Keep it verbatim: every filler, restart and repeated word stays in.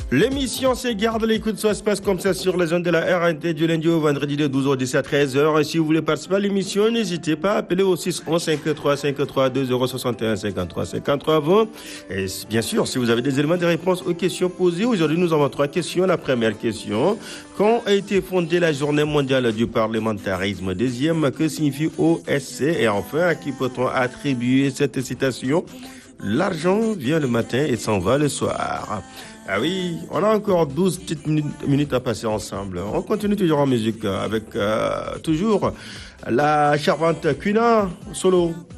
L'émission c'est Garde l'écoute, ça se passe comme ça sur les zones de la R N T du lundi au vendredi de douze heures dix à treize heures. Et si vous voulez participer à l'émission, n'hésitez pas à appeler au six un un cinq trois cinq trois deux zéro six un cinquante-trois cinquante-trois vingt. Et bien sûr, si vous avez des éléments de réponse aux questions posées, aujourd'hui nous avons trois questions. La première question, quand a été fondée la journée mondiale du parlementarisme? Deuxième, que signifie O S C? Et enfin, à qui peut-on attribuer cette citation? L'argent vient le matin et s'en va le soir. Ah oui, on a encore douze petites minutes, minutes à passer ensemble. On continue toujours en musique avec euh, toujours la charmante Quina Solo.